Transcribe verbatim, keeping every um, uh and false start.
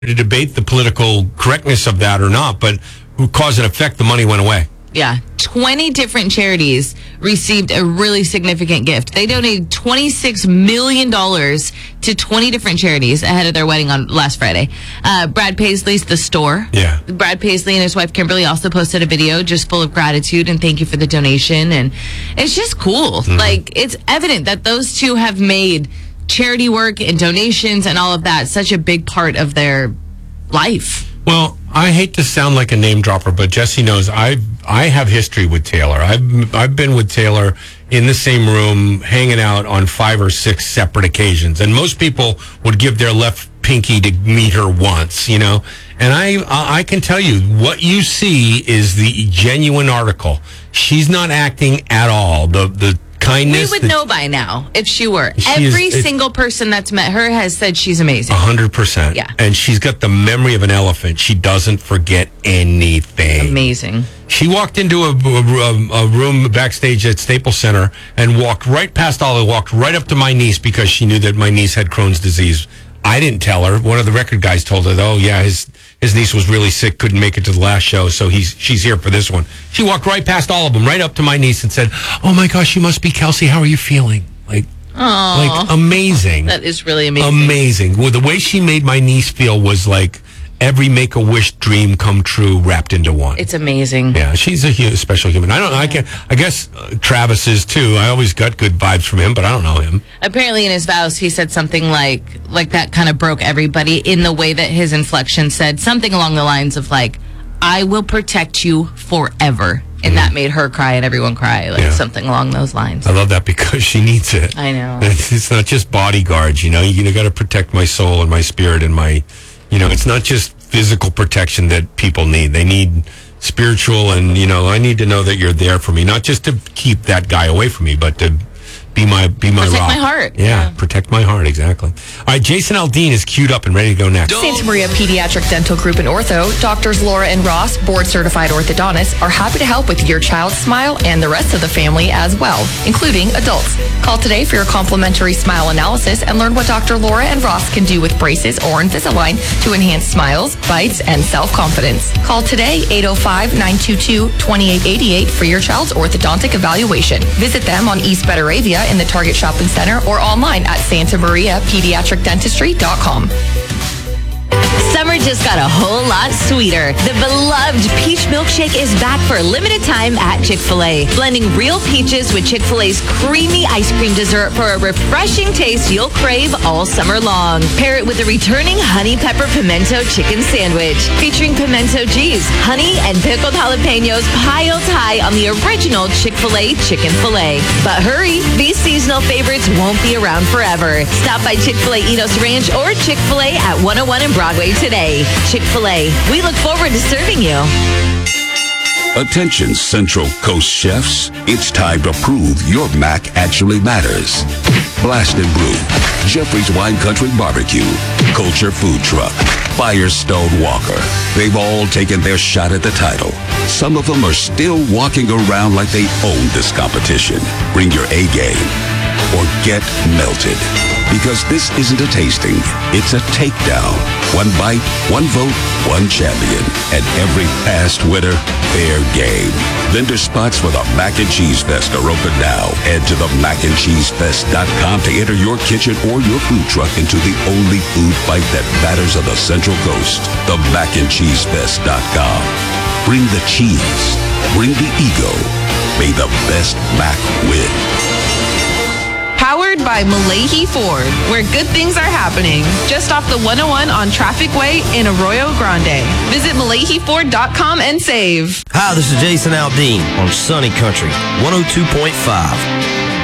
to debate the political correctness of that or not, but cause and effect, the money went away. Yeah, twenty different charities received a really significant gift. They donated twenty-six million dollars to twenty different charities ahead of their wedding on last Friday. Uh, Brad Paisley's The Store. Yeah. Brad Paisley and his wife Kimberly also posted a video just full of gratitude and thank you for the donation. And it's just cool. Mm-hmm. Like, it's evident that those two have made charity work and donations and all of that such a big part of their life. Well, I hate to sound like a name dropper, but Jesse knows I I have history with Taylor. I've I've been with Taylor in the same room, hanging out on five or six separate occasions, and most people would give their left pinky to meet her once, you know. And I I can tell you, what you see is the genuine article. She's not acting at all. The the kindness. We would know by now if she were. She Every is, single person that's met her has said she's amazing. A hundred percent. Yeah. And she's got the memory of an elephant. She doesn't forget anything. Amazing. She walked into a, a, a room backstage at Staples Center and walked right past Ollie, walked right up to my niece because she knew that my niece had Crohn's disease. I didn't tell her. One of the record guys told her, oh, yeah, his his niece was really sick, couldn't make it to the last show, so he's she's here for this one. She walked right past all of them, right up to my niece and said, oh, my gosh, you must be Kelsey. How are you feeling? Like, Aww. like amazing. That is really amazing. Amazing. Well, the way she made my niece feel was like every Make-A-Wish dream come true wrapped into one. It's amazing. Yeah, she's a hu- special human. I don't know. I can. I guess uh, Travis is too. I always got good vibes from him, but I don't know him. Apparently, in his vows, he said something like, like that kind of broke everybody in the way that his inflection said something along the lines of like, "I will protect you forever," and mm. that made her cry and everyone cry, like yeah. something along those lines. I love that because she needs it. I know. It's not just bodyguards. You know, you got to protect my soul and my spirit and my. You know, it's not just physical protection that people need. They need spiritual, and, you know, I need to know that you're there for me, not just to keep that guy away from me, but to be my be my protect rock. my heart. Yeah, yeah, protect my heart, exactly. All right, Jason Aldean is queued up and ready to go next. Santa Maria Pediatric Dental Group in Ortho, Doctors Laura and Ross, board-certified orthodontists, are happy to help with your child's smile and the rest of the family as well, including adults. Call today for your complimentary smile analysis and learn what Doctor Laura and Ross can do with braces or Invisalign to enhance smiles, bites, and self-confidence. Call today, eight oh five, nine two two, two eight eight eight for your child's orthodontic evaluation. Visit them on East Betaravia in the Target Shopping Center or online at santa maria pediatric dentistry dot com. Summer just got a whole lot sweeter. The beloved peach milkshake is back for a limited time at Chick-fil-A. Blending real peaches with Chick-fil-A's creamy ice cream dessert for a refreshing taste you'll crave all summer long. Pair it with a returning honey pepper pimento chicken sandwich featuring pimento cheese, honey, and pickled jalapenos piled high on the original Chick-fil-A chicken filet. But hurry, these seasonal favorites won't be around forever. Stop by Chick-fil-A Enos Ranch or Chick-fil-A at one oh one and Broadway today. Chick-fil-A, we look forward to serving you. Attention Central Coast chefs, it's time to prove your mac actually matters. Blast and Brew, Jeffrey's Wine Country Barbecue, Culture Food Truck, Firestone Walker. They've all taken their shot at the title. Some of them are still walking around like they own this competition. Bring your A game or get melted. Because this isn't a tasting, it's a takedown. One bite, one vote, one champion. And every past winner, fair game. Vendor spots for the Mac and Cheese Fest are open now. Head to the mac and cheese fest dot com to enter your kitchen or your food truck into the only food fight that matters on the Central Coast. The mac and cheese fest dot com. Bring the cheese. Bring the ego. May the best Mac win. Powered by Malahi Ford, where good things are happening. Just off the one oh one on Traffic Way in Arroyo Grande. Visit malahi ford dot com and save. Hi, this is Jason Aldean on Sunny Country one oh two point five.